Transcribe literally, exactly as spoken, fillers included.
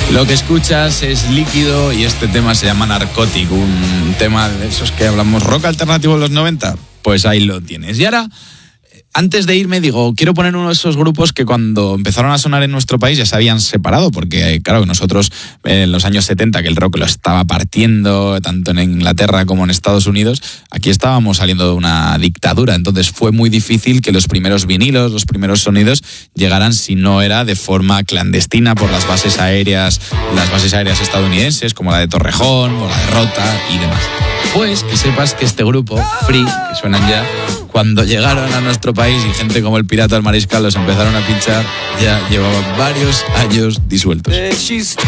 Lo que escuchas es Líquido y este tema se llama Narcotic, un tema de esos que hablamos rock alternativo en los noventa. Pues ahí lo tienes. Y ahora, antes de irme, digo, quiero poner uno de esos grupos que cuando empezaron a sonar en nuestro país ya se habían separado, porque claro, nosotros en los años setenta, que el rock lo estaba partiendo, tanto en Inglaterra como en Estados Unidos, aquí estábamos saliendo de una dictadura, entonces fue muy difícil que los primeros vinilos, los primeros sonidos llegaran si no era de forma clandestina por las bases aéreas, las bases aéreas estadounidenses, como la de Torrejón o la de Rota y demás. Pues que sepas que este grupo, Free, que suenan ya, cuando llegaron a nuestro país y gente como el Pirata del Mariscal los empezaron a pinchar, ya llevaban varios años disueltos.